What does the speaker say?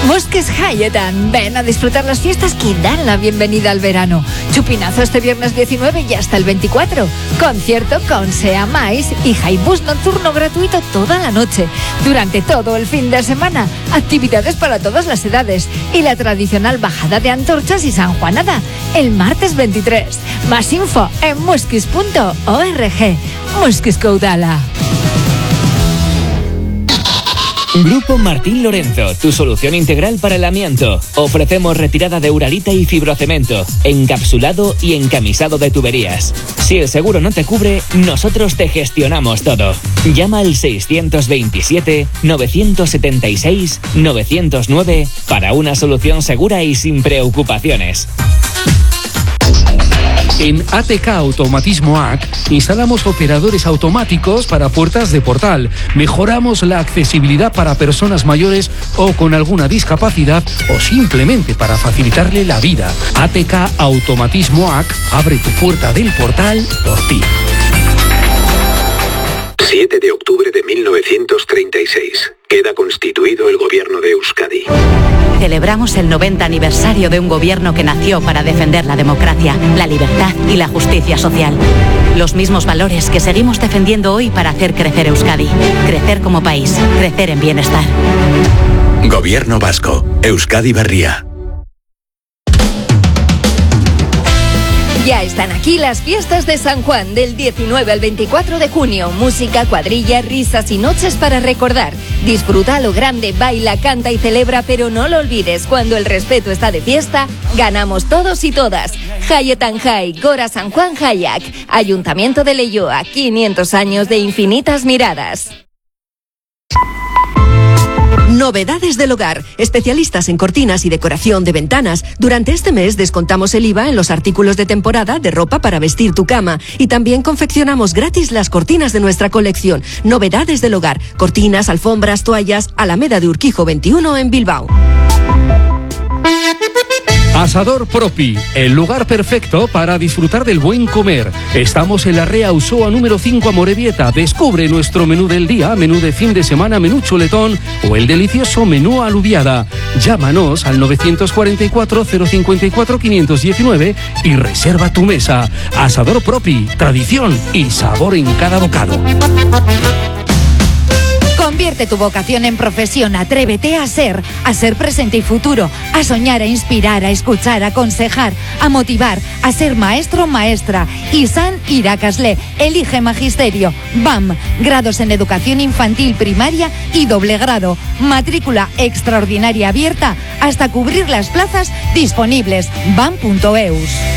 Mosques Hayetan, ven a disfrutar las fiestas que dan la bienvenida al verano. Chupinazo este viernes 19 y hasta el 24. Concierto con Sea Mais y Jaibus nocturno gratuito toda la noche. Durante todo el fin de semana, actividades para todas las edades y la tradicional bajada de antorchas y sanjuanada el martes 23. Más info en muskis.org. Muskis Caudala. Grupo Martín Lorenzo, tu solución integral para el amianto. Ofrecemos retirada de uralita y fibrocemento, encapsulado y encamisado de tuberías. Si el seguro no te cubre, nosotros te gestionamos todo. Llama al 627-976-909 para una solución segura y sin preocupaciones. En ATK Automatismo AC instalamos operadores automáticos para puertas de portal. Mejoramos la accesibilidad para personas mayores o con alguna discapacidad o simplemente para facilitarle la vida. ATK Automatismo AC abre tu puerta del portal por ti. 7 de octubre de 1936. Queda constituido el gobierno de Euskadi. Celebramos el 90 aniversario de un gobierno que nació para defender la democracia, la libertad y la justicia social. Los mismos valores que seguimos defendiendo hoy para hacer crecer Euskadi. Crecer como país, crecer en bienestar. Gobierno vasco. Euskadi Berria. Ya están aquí las fiestas de San Juan del 19 al 24 de junio. Música, cuadrilla, risas y noches para recordar. Disfruta a lo grande, baila, canta y celebra, pero no lo olvides, cuando el respeto está de fiesta, ganamos todos y todas. Hayetan Jai, Gora San Juan Hayak. Ayuntamiento de Leioa, 500 años de infinitas miradas. Novedades del hogar, especialistas en cortinas y decoración de ventanas. Durante este mes descontamos el IVA en los artículos de temporada de ropa para vestir tu cama y también confeccionamos gratis las cortinas de nuestra colección. Novedades del hogar, cortinas, alfombras, toallas, Alameda de Urquijo 21 en Bilbao. Asador Propi, el lugar perfecto para disfrutar del buen comer. Estamos en la Rea Usoa número 5 Amorebieta. Descubre nuestro menú del día, menú de fin de semana, menú chuletón o el delicioso menú alubiada. Llámanos al 944-054-519 y reserva tu mesa. Asador Propi, tradición y sabor en cada bocado. Convierte tu vocación en profesión, atrévete a ser presente y futuro, a soñar, a inspirar, a escuchar, a aconsejar, a motivar, a ser maestro o maestra. Izan Irakasle, elige magisterio. BAM, grados en educación infantil primaria y doble grado. Matrícula extraordinaria abierta hasta cubrir las plazas disponibles. BAM.eus.